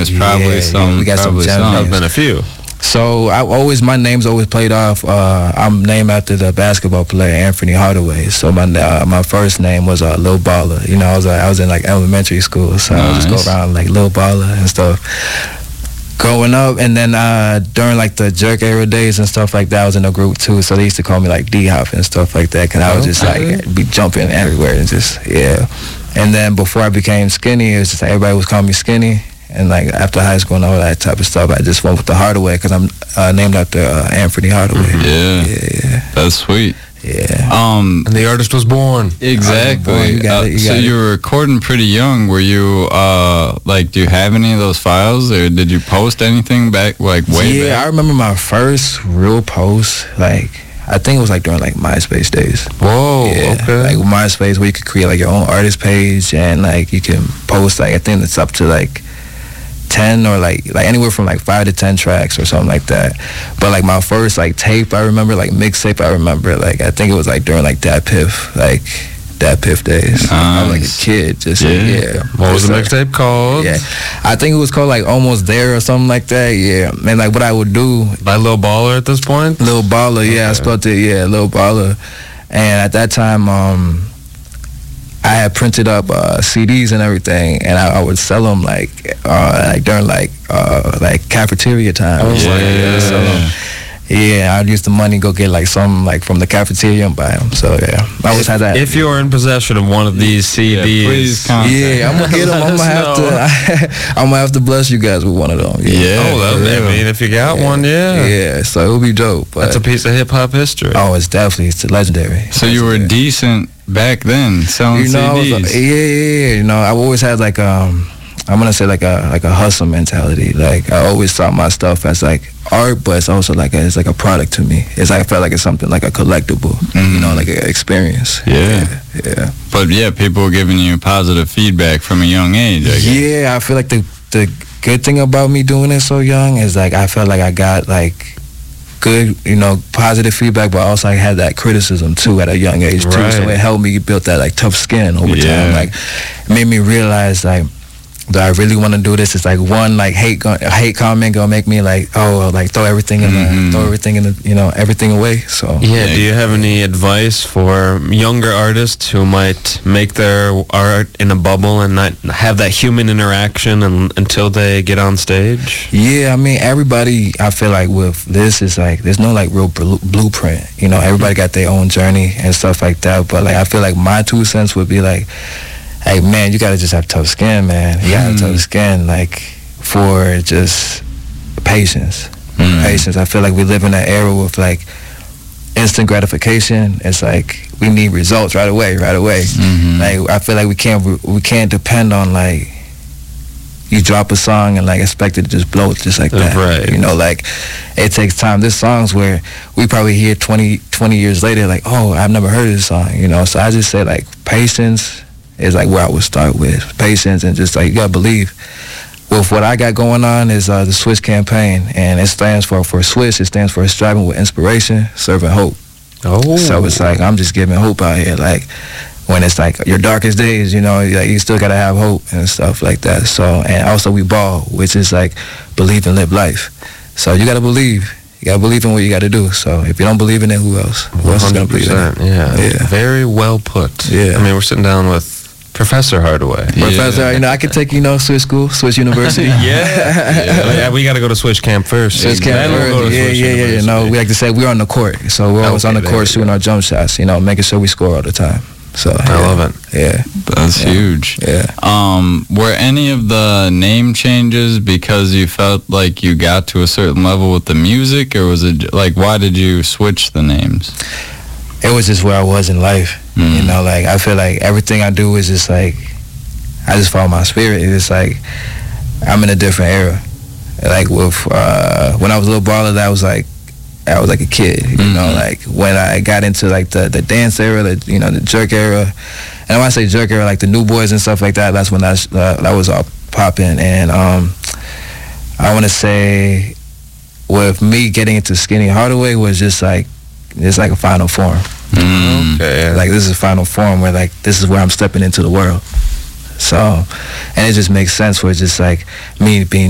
there's probably some. We got some gems. There's been a few. So my name's always played off. I'm named after the basketball player Anthony Hardaway. So my first name was Lil Baller. You know, I was in like elementary school, so I would just go around like Lil Baller and stuff. Growing up, and then during like the Jerk era days and stuff like that, I was in a group too. So they used to call me like D-Hop and stuff like that, because I was just like be jumping everywhere and just And then before I became Skinny, it was just like, everybody was calling me Skinny. And like after high school and all that type of stuff, I just went with the Hardaway because I'm named after Anthony Hardaway. Yeah, that's sweet. Yeah. And the artist was born. Exactly. So you were recording pretty young. Were you like, do you have any of those files, or did you post anything back way back? Yeah, I remember my first real post. Like, I think it was like during like MySpace days. Whoa. Yeah, okay. like MySpace, where you could create like your own artist page, and like you can post like, I think it's up to like 10 or like anywhere from like 5 to 10 tracks or something like that. But like my first like tape, I remember, like mixtape, I remember, like I think it was like during like Dat Piff days. I was like a kid, just What was the mixtape called? Yeah, I think it was called like Almost There or something like that. Yeah, and like what I would do by Lil Baller at this point. Lil Baller, I spelled it. Yeah, Lil Baller. And at that time, I had printed up CDs and everything, and I would sell them like during like cafeteria time. I'd use the money, go get like some like from the cafeteria and buy them. So yeah, I always had that. If you're in possession of one of these CDs, please contact. I'm gonna get them. I'm gonna have to bless you guys with one of them. I mean, if you got one, so it would be dope. But that's a piece of hip hop history. Oh, it's legendary. So you were decent back then, selling CDs. You know, I always had like I'm gonna say like a hustle mentality. Like I always saw my stuff as like art, but it's also like it's like a product to me. It's like I felt like it's something like a collectible, you know, like an experience. Yeah. But people were giving you positive feedback from a young age, I guess. Yeah, I feel like the good thing about me doing it so young is like I felt like I got like good, you know, positive feedback, but also I had that criticism too at a young age too. So it helped me build that like tough skin over time. Like it made me realize like, do I really want to do this? It's like one like hate comment gonna make me like throw everything in the you know, everything away. So do you have any advice for younger artists who might make their art in a bubble and not have that human interaction until they get on stage? Yeah, I mean, everybody, I feel like with this is like there's no like real blueprint. You know, everybody got their own journey and stuff like that. But like I feel like my 2 cents would be like, hey man, you gotta just have tough skin, man. You gotta have tough skin, like, for just patience. Patience. I feel like we live in an era with like instant gratification. It's like we need results right away. Like I feel like we can't depend on like you drop a song and like expect it to just blow just like that. Right. You know, like it takes time. There's songs where we probably hear 20 years later, like, oh, I've never heard of this song. You know, so I just say like patience is like where I would start with. Patience, and just like you gotta believe. With what I got going on is the Switch campaign, and it stands for Switch. It stands for Striving with Inspiration, Serving Hope. So it's like I'm just giving hope out here. Like when it's like your darkest days, you know, like you still gotta have hope and stuff like that. So, and also we ball, which is like believe and live life. So you gotta believe. You gotta believe in what you gotta do. So if you don't believe in it, who else? Who else is gonna believe in it? Yeah. Very well put. Yeah. I mean, we're sitting down with Professor Hardaway. Professor, you know, I could take, you know, Switch School, Switch University. We got to go to Switch Camp first. Switch Camp first. You know, we like to say we're on the court. So we're always on the court shooting our jump shots, you know, making sure we score all the time. So I love it. Yeah. That's huge. Yeah. Were any of the name changes because you felt like you got to a certain level with the music, or was it like, why did you switch the names? It was just where I was in life. You know, like I feel like everything I do is just like I just follow my spirit. It's like I'm in a different era. Like with when I was a Lil Baller, I was like a kid. You know, like when I got into like the dance era, the Jerk era, and when I say Jerk era, like the New Boys and stuff like that, that's when that was all popping. And I want to say with me getting into Skinny Hardaway was just like it's like a final form. Okay. Like this is a final form where like this is where I'm stepping into the world. So, and it just makes sense where it's just like me being